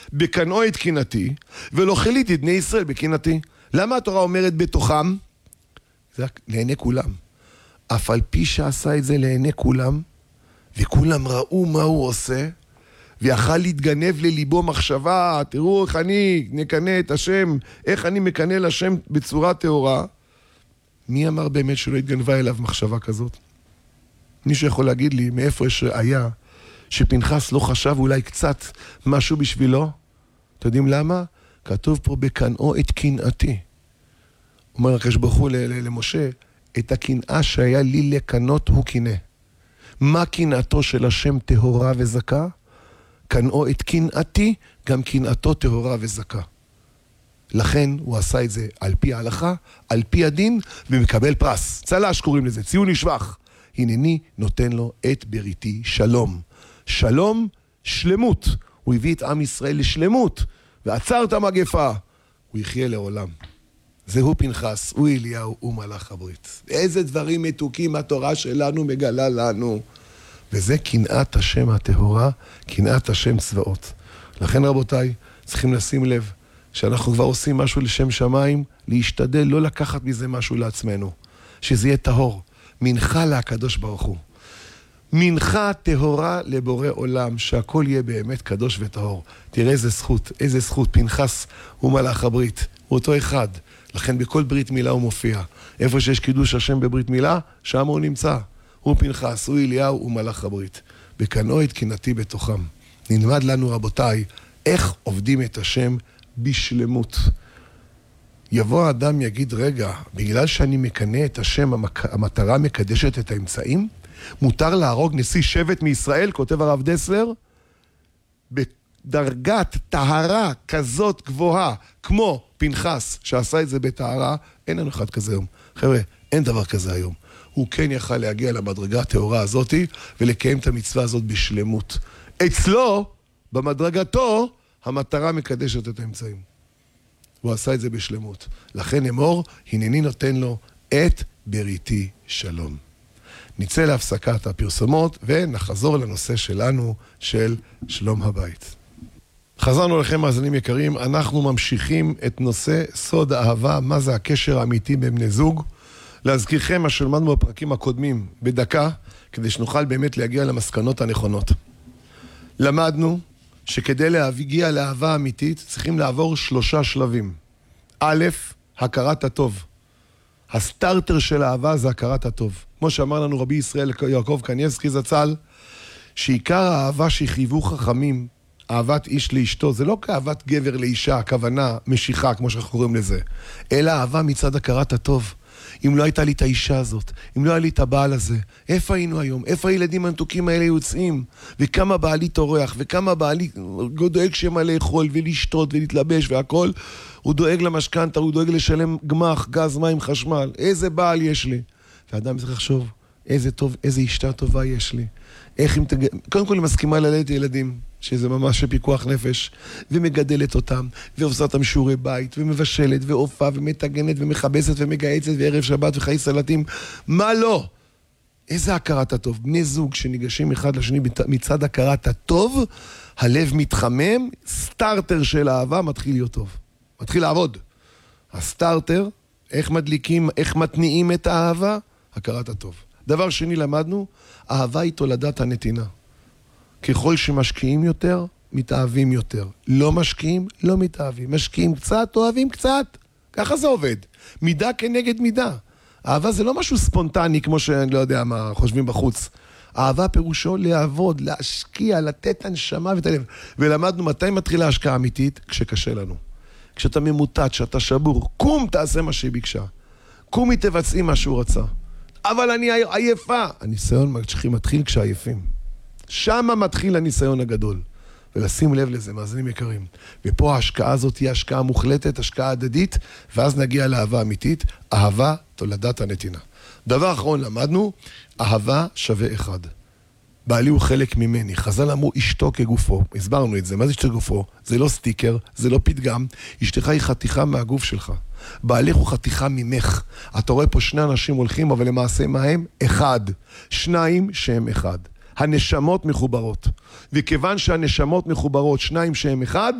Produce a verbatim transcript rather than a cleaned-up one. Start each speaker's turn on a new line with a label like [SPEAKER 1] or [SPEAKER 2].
[SPEAKER 1] בקנאו את קנאתי, ולא חיליתי את בני ישראל בקנאתי. למה התורה אומרת בתוכם? זה לעיני כולם. אף על פי שעשה את זה לעיני כולם, וכולם ראו מה הוא עושה, ויכל להתגנב לליבו מחשבה, תראו איך אני נקנה את השם, איך אני מקנה לשם בצורה טהורה. מי אמר באמת שלא התגנבה אליו מחשבה כזאת? מישהו יכול להגיד לי מאיפה יש ראיה שפנחס לא חשב אולי קצת משהו בשבילו? אתם יודעים למה? כתוב פה בקנאו את קנאתי. אומר הקדוש ברוך הוא למשה, את הקנאה שהיה לי לקנות הוא קנא. מה קנאתו של השם טהורה וזכה? קנאו את קנאתי, גם קנאתו טהורה וזכה. לכן הוא עשה את זה על פי ההלכה, על פי הדין, ומקבל פרס. צל"ש קוראים לזה, ציון לשבח. הנני נותן לו את בריתי שלום. שלום, שלמות. הוא הביא את עם ישראל לשלמות, ועצר את המגפה. הוא יחיה לעולם. זהו פנחס, הוא אליהו, הוא מלאך הברית. איזה דברים מתוקים התורה שלנו מגלה לנו. וזה קנאת השם הטהורה, קנאת השם צבאות. לכן רבותיי, צריכים לשים לב, שאנחנו כבר עושים משהו לשם שמיים, להשתדל לא לקחת מזה משהו לעצמנו. שזה יהיה טהור. מנחה להקדוש ברוך הוא. מנחה טהורה לבורא עולם, שהכל יהיה באמת קדוש וטהור. תראה איזה זכות, איזה זכות. פנחס הוא מלאך הברית, הוא אותו אחד. לכן בכל ברית מילה הוא מופיע. איפה שיש קידוש השם בברית מילה, שם הוא נמצא. הוא פנחס, הוא אליהו, הוא מלאך הברית. בקנאו את קנאתי בתוכם. נלמד לנו רבותיי, איך עובדים את השם בשלמות. יבוא האדם יגיד, רגע, בגלל שאני מקנה את השם, המטרה מקדשת את האמצעים? מותר להרוג נשיא שבט מישראל, כותב הרב דסלר, בדרגת טהרה כזאת גבוהה, כמו פנחס שעשה את זה בטהרה, אין לנו אחד כזה היום. חבר'ה, אין דבר כזה היום. הוא כן יכל להגיע למדרגה הטהורה הזאת, ולקיים את המצווה הזאת בשלמות. אצלו, במדרגתו, המטרה מקדשת את האמצעים. הוא עשה את זה בשלמות. לכן אמור, הנני נותן לו את בריתי שלום. נצא להפסקת הפרסומות ונחזור לנושא שלנו של שלום הבית. חזרנו לכם מאזינים יקרים, אנחנו ממשיכים את נושא סוד האהבה, מה זה הקשר האמיתי בין בני זוג. להזכירכם מה שלמדנו בפרקים הקודמים בדקה, כדי שנוכל באמת להגיע למסקנות הנכונות. למדנו שכדי להגיע לאהבה אמיתית צריכים לעבור שלושה שלבים. א', הכרת הטוב. הסטארטר של האהבה זה הכרת הטוב. כמו שאמר לנו רבי ישראל יעקב קניבסקי זצ"ל, שעיקר האהבה שחייבו חכמים, אהבת איש לאשתו, זה לא כאהבת גבר לאישה, הכוונה משיכה, כמו שאנחנו קוראים לזה, אלא אהבה מצד הכרת הטוב. אם לא הייתה לי את האישה הזאת, אם לא היה לי את הבעל הזה, איפה היינו היום? איפה הילדים המתוקים האלה יוצאים? וכמה בעלי טורח, וכמה בעלי דואג שמה לאכול ולשתות ולהתלבש והכל, הוא דואג למשכנתא, הוא דואג לשלם גמח, גז, מים, חשמל. איזה בעל יש לי? ואדם צריך לחשוב, איזה טוב, איזה אישה טובה יש לי. איך אם תג... קודם כל היא מסכימה ללדת ילדים, שזה ממש פיקוח נפש, ומגדלת אותם, ועושה אותם שיעורי בית, ומבשלת, ועופה, ומתגנת, ומחבסת, ומגייצת, וערב שבת, וחיי סלטים. מה לא? איזה הכרת הטוב? בני זוג שניגשים אחד לשני מצד הכרת הטוב, הלב מתחמם, סטארטר של אהבה מתחיל להיות טוב. מתחיל לעבוד. הסטארטר, איך מדליקים, איך מתניעים את האהבה? הכרת הטוב. דבר שני למדנו, אהבה היא תולדת הנתינה. ככל שמשקיעים יותר, מתאהבים יותר. לא משקיעים, לא מתאהבים. משקיעים קצת, אוהבים קצת. ככה זה עובד. מידה כנגד מידה. אהבה זה לא משהו ספונטני, כמו שאני לא יודע מה חושבים בחוץ. אהבה פירושו לעבוד, להשקיע, לתת הנשמה ואת הלב. ולמדנו מתי מתחילה ההשקעה האמיתית? כשקשה לנו. כשאתה ממוטט, כשאתה שבור, קום תעשה מה שהיא ביקשה. קומי תבצעי מה שהוא רצה. אבל אני עייפה. הניסיון מתחיל כשעייפים. שמה מתחיל הניסיון הגדול. ולשים לב לזה, מאזינים יקרים. ופה ההשקעה הזאת היא השקעה מוחלטת, השקעה הדדית, ואז נגיע לאהבה אמיתית, אהבה תולדת הנתינה. דבר אחרון למדנו, אהבה שווה אחד. בעלי הוא חלק ממני, חז"ל אמרו אשתו כגופו, הסברנו את זה, מה זה אשתו כגופו? זה לא סטיקר, זה לא פתגם, אשתך היא חתיכה מהגוף שלך. בעליך הוא חתיכה ממך. אתה רואה פה שני אנשים הולכים, אבל למעשה מה הם? אחד. שניים שהם אחד. הנשמות מחוברות. וכיוון שהנשמות מחוברות, שניים שהם אחד,